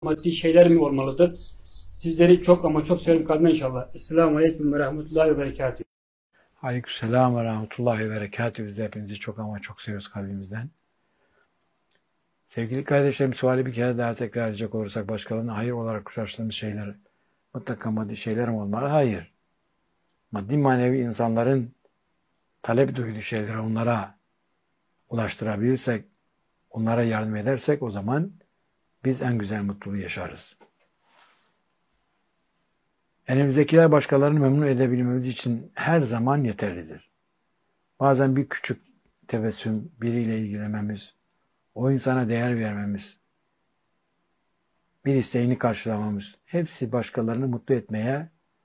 maddi şeyler mi olmalıdır? Sizleri çok ama çok severim kalbimden inşallah. Esselamu Aleyküm ve Rahmetullahi ve Berekatuhu. Aleykümselam ve Rahmetullahi ve Berekatuhu. Biz de hepinizi çok ama çok seviyoruz kalbimizden. Sevgili kardeşlerim, suali bir kere daha tekrar edecek olursak, başkalarına hayır olarak uğraştığımız şeyler mutlaka maddi şeyler mi olmalı? Hayır. Maddi manevi insanların talep duyduğu şeyleri onlara ulaştırabilirsek, onlara yardım edersek o zaman biz en güzel mutluluğu yaşarız. Elimizdekiler başkalarını memnun edebilmemiz için her zaman yeterlidir. Bazen bir küçük tebessüm, biriyle ilgilenmemiz, o insana değer vermemiz, bir isteğini karşılamamız, hepsi başkalarını mutlu etmeye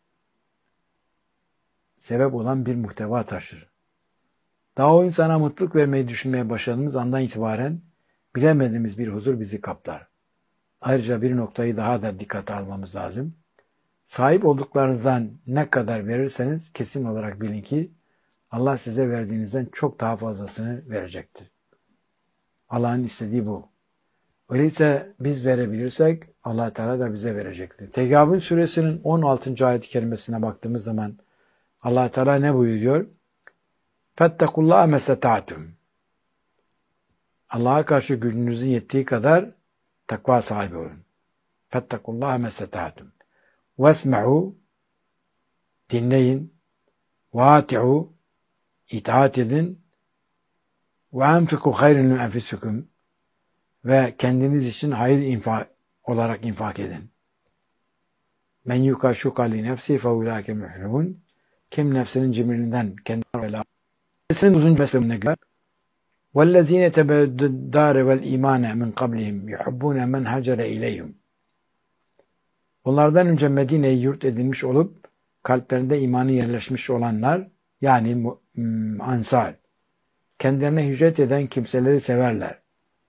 sebep olan bir muhteva taşır. Daha o insana mutluluk vermeyi düşünmeye başladığımız andan itibaren bilemediğimiz bir huzur bizi kaplar. Ayrıca bir noktayı daha da dikkate almamız lazım. Sahip olduklarınızdan ne kadar verirseniz kesin olarak bilin ki Allah size verdiğinizden çok daha fazlasını verecektir. Allah'ın istediği bu. Öyleyse biz verebilirsek Allah Teala da bize verecektir. Tegabün suresinin 16. ayet-i kerimesine baktığımız zaman Allah Teala ne buyuruyor? Fettekullaha mestata'tum. Allah'a karşı gücünüzün yettiği kadar takva sahibi olun. Fettekullaha mestata'tum. Vesma'u, dinleyin, vati'u, itaat edin, ve enfiku hayrun enfisukum, ve kendiniz için hayır olarak infak edin. Men yukaşuka li nefsi fe ulâke muhlûn. Kim nefsinin cimriliğinden kendine nefsinin uzun beslemine göre وَالَّذ۪ينَ تَبَدُّ الدَّارِ وَالْا۪يمَانَ مِنْ قَبْلِهِمْ يُحُبُّونَ مَنْ هَجَرَ اِلَيْهِمْ. Onlardan önce Medine'yi yurt edinmiş olup kalplerinde imanı yerleşmiş olanlar, yani ansar, kendilerine hicret eden kimseleri severler.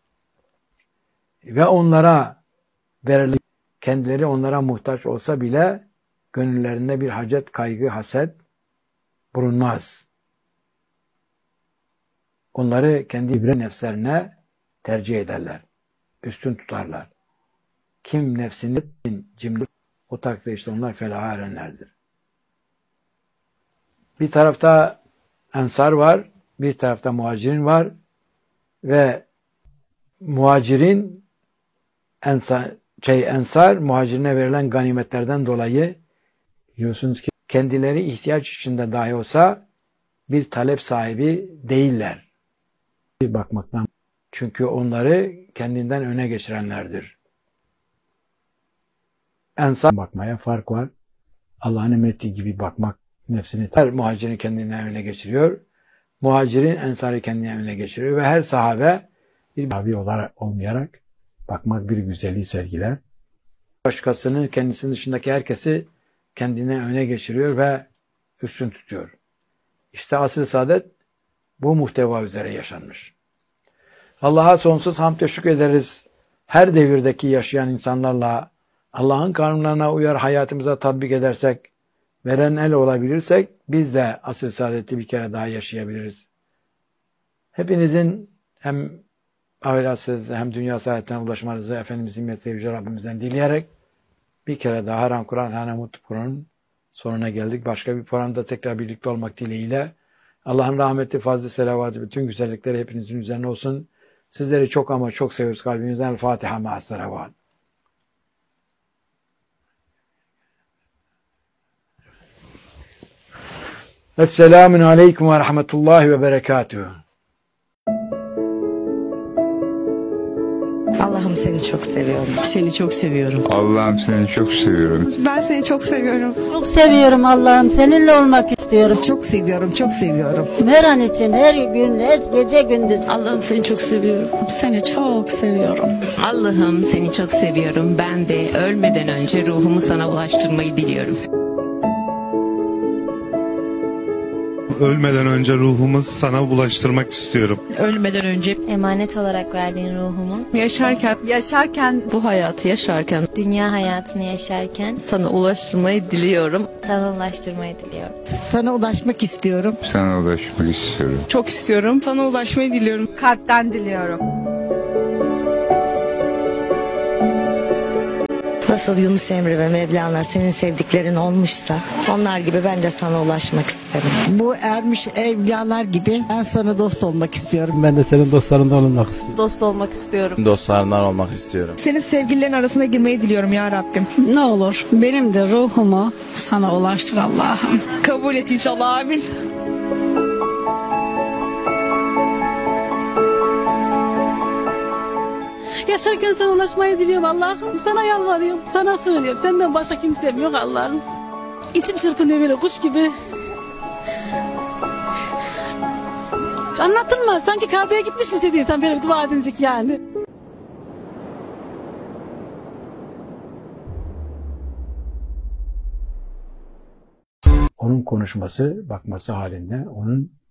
Ve onlara verilen, kendileri onlara muhtaç olsa bile gönüllerinde bir hacet, kaygı, haset bulunmaz. Onları kendi nefslerine tercih ederler, üstün tutarlar. Kim nefsini cimri, o takdirde işte onlar felaha erenlerdir. Bir tarafta ensar var, bir tarafta muhacirin var ve muhacirin ensar muhacirine verilen ganimetlerden dolayı biliyorsunuz ki kendileri ihtiyaç içinde dahi olsa bir talep sahibi değiller. Bakmaktan. Çünkü onları kendinden öne geçirenlerdir. Ensar bakmaya fark var. Allah'ın emrettiği gibi bakmak nefsini muhacirin kendinden öne geçiriyor. Muhacirin ensarı kendinden öne geçiriyor ve her sahabe bir sahabi olarak olmayarak bakmak bir güzelliği sergiler. Başkasını, kendisinin dışındaki herkesi kendine öne geçiriyor ve üstün tutuyor. İşte asıl saadet bu muhteva üzere yaşanmış. Allah'a sonsuz hamd ve şükrederiz. Her devirdeki yaşayan insanlarla Allah'ın kanunlarına uyar hayatımıza tatbik edersek, veren el olabilirsek biz de asıl saadeti bir kere daha yaşayabiliriz. Hepinizin hem ahiret hem dünya saadetine ulaşmanızı Efendimizin himmetli Yüce Rabbimizden dileyerek bir kere daha Haram Kur'an, Hane Mutlu Kur'an'ın sonuna geldik. Başka bir programda tekrar birlikte olmak dileğiyle Allah'ın rahmeti, fazlı selavatı, bütün güzellikleri hepinizin üzerine olsun. Sizleri çok ama çok seviyoruz kalbimizden. El Fatiha ma'as selavat. Esselamun aleyküm ve rahmetullahi ve berekatuhu. Allah'ım seni çok seviyorum. Seni çok seviyorum. Allah'ım seni çok seviyorum. Ben seni çok seviyorum. Çok seviyorum Allah'ım. Seninle olmak istiyorum. Çok seviyorum, çok seviyorum. Her an için, her gün, her gece gündüz. Allah'ım seni çok seviyorum. Seni çok seviyorum. Allah'ım seni çok seviyorum. Ben de ölmeden önce ruhumu sana ulaştırmayı diliyorum. Ölmeden önce ruhumu sana ulaştırmak istiyorum. Ölmeden önce emanet olarak verdiğin ruhumu yaşarken bu hayatı yaşarken dünya hayatını yaşarken sana ulaştırmayı diliyorum. sana ulaştırmayı diliyorum. Sana ulaşmak istiyorum. Sana ulaşmak istiyorum. çok istiyorum. Sana ulaşmayı diliyorum. Kalpten diliyorum. Nasıl Yunus Emre ve Mevlana senin sevdiklerin olmuşsa onlar gibi ben de sana ulaşmak isterim. Bu ermiş evliyalar gibi ben sana dost olmak istiyorum. Ben de senin dostlarından olmak istiyorum. Dost olmak istiyorum. Dostlarından olmak istiyorum. Senin sevgililerin arasına girmeyi diliyorum ya Rabbim. Ne olur benim de ruhumu sana ulaştır Allah'ım. Kabul et inşallah, amin. Yaşarken sana ulaşmayı diliyorum Allah'ım. Sana yalvarıyorum, sana sığınıyorum. Senden başka kimsem yok Allah'ım. İçim çırpınıyor böyle kuş gibi. Anlatılmaz. Sanki Kabe'ye gitmiş misin değilsen böyle dua edincik yani. Onun konuşması, bakması halinde, onun